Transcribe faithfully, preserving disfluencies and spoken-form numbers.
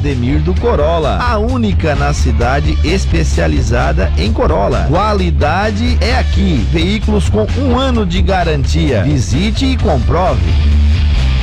Ademir do Corolla, a única na cidade especializada em Corolla. Qualidade é aqui. Veículos com um ano de garantia. Visite e comprove.